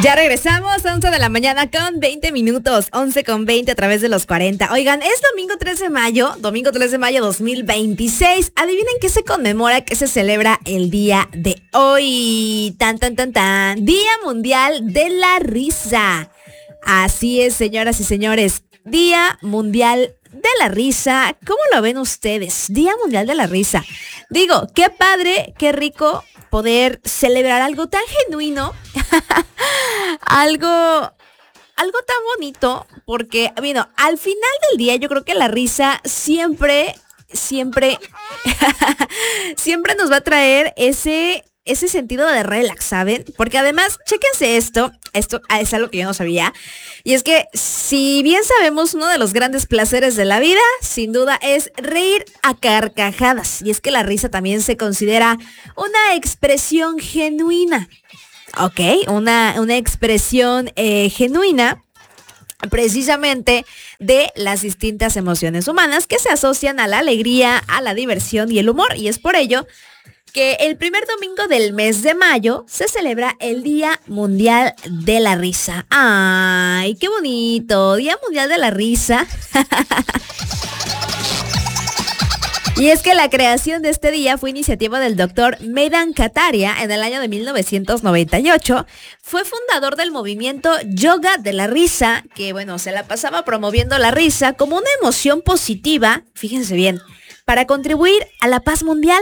Ya regresamos, 11 de la mañana con 20 minutos, 11 con 20 a través de los 40. Oigan, es domingo 3 de mayo 2026. Adivinen qué se conmemora, qué se celebra el día de hoy. Tan, tan, tan, tan. Día Mundial de la Risa. Así es, señoras y señores. Día Mundial de la Risa. ¿Cómo lo ven ustedes? Día Mundial de la Risa. Digo, qué padre, qué rico poder celebrar algo tan genuino, algo tan bonito, porque, bueno, al final del día yo creo que la risa siempre nos va a traer ese sentido de relax, ¿saben? Porque además, chéquense esto es algo que yo no sabía, y es que si bien sabemos, uno de los grandes placeres de la vida, sin duda, es reír a carcajadas, y es que la risa también se considera una expresión genuina, ¿ok? Una expresión genuina, precisamente de las distintas emociones humanas que se asocian a la alegría, a la diversión y el humor, y es por ello que el primer domingo del mes de mayo se celebra el Día Mundial de la Risa. ¡Ay, qué bonito! Día Mundial de la Risa. Y es que la creación de este día fue iniciativa del doctor Medhan Kataria en el año de 1998. Fue fundador del movimiento Yoga de la Risa, que bueno, se la pasaba promoviendo la risa como una emoción positiva, fíjense bien, para contribuir a la paz mundial.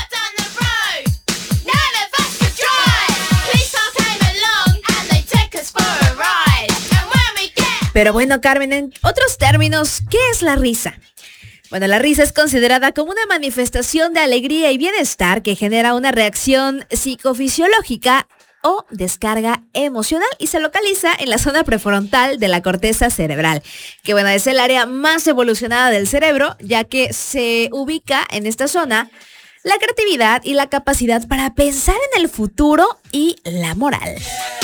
Pero bueno, Carmen, en otros términos, ¿qué es la risa? Bueno, la risa es considerada como una manifestación de alegría y bienestar que genera una reacción psicofisiológica o descarga emocional y se localiza en la zona prefrontal de la corteza cerebral, que bueno, es el área más evolucionada del cerebro, ya que se ubica en esta zona la creatividad y la capacidad para pensar en el futuro y la moral.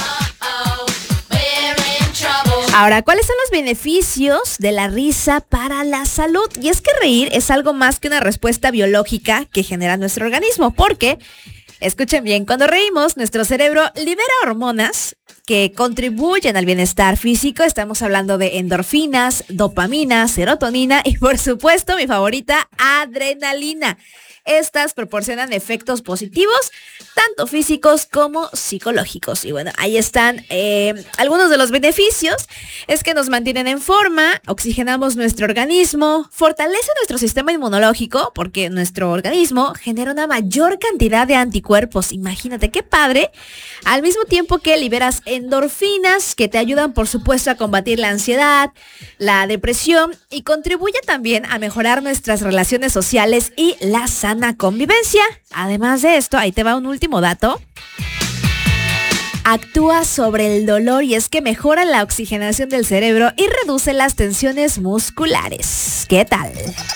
Ahora, ¿cuáles son los beneficios de la risa para la salud? Y es que reír es algo más que una respuesta biológica que genera nuestro organismo, porque, escuchen bien, cuando reímos, nuestro cerebro libera hormonas que contribuyen al bienestar físico. Estamos hablando de endorfinas, dopamina, serotonina y, por supuesto, mi favorita, adrenalina. Estas proporcionan efectos positivos, tanto físicos como psicológicos. Y bueno, ahí están algunos de los beneficios. Es que nos mantienen en forma, oxigenamos nuestro organismo, fortalece nuestro sistema inmunológico, porque nuestro organismo genera una mayor cantidad de anticuerpos. Imagínate, qué padre. Al mismo tiempo que liberas endorfinas, que te ayudan, por supuesto, a combatir la ansiedad, la depresión, y contribuye también a mejorar nuestras relaciones sociales y la sana convivencia. Además de esto, ahí te va un último dato. Actúa sobre el dolor y es que mejora la oxigenación del cerebro y reduce las tensiones musculares. ¿Qué tal?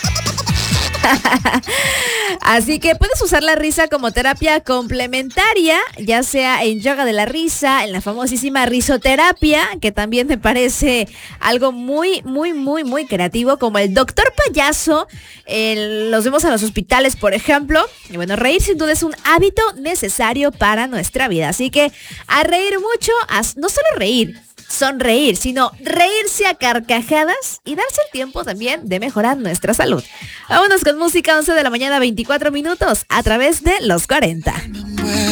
Así que puedes usar la risa como terapia complementaria, ya sea en yoga de la risa, en la famosísima risoterapia, que también me parece algo muy, muy, muy, muy creativo, como el doctor payaso. Los vemos en los hospitales, por ejemplo. Y bueno, reír sin duda es un hábito necesario para nuestra vida. Así que a reír mucho, no solo reír, sonreír, sino reírse a carcajadas y darse el tiempo también de mejorar nuestra salud. Vámonos con música, 11 de la mañana, 24 minutos, a través de los 40.